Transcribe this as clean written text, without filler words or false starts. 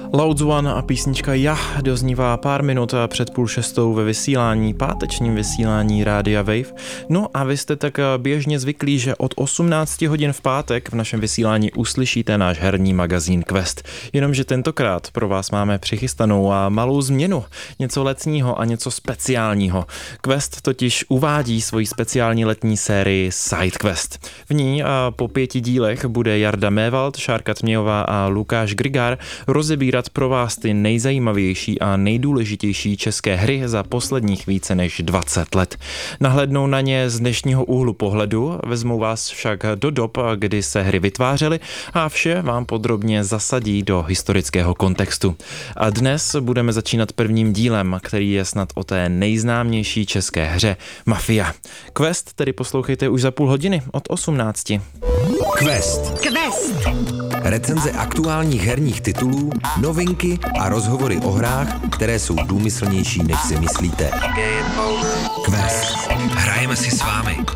Loud One a písnička Ja doznívá pár minut před 5:30 ve vysílání, pátečním vysílání Rádia Wave. No a vy jste tak běžně zvyklí, že od 18 hodin v pátek v našem vysílání uslyšíte náš herní magazín Quest. Jenomže tentokrát pro vás máme přichystanou a malou změnu, něco letního a něco speciálního. Quest totiž uvádí svoji speciální letní sérii Side Quest. V ní po 5 dílech bude Jarda Mévald, Šárka Tmějová a Lukáš Grigár rozebírat pro vás ty nejzajímavější a nejdůležitější české hry za posledních více než 20 let. Nahlédnou na ně z dnešního úhlu pohledu, vezmou vás však do dob, kdy se hry vytvářely a vše vám podrobně zasadí do historického kontextu. A dnes budeme začínat prvním dílem, který je snad o té nejznámější české hře Mafia. Quest tedy poslouchejte už za půl hodiny od 18. Quest. Recenze aktuálních herních titulů, novinky a rozhovory o hrách, které jsou důmyslnější, než si myslíte. Quest. Hrajeme si s vámi.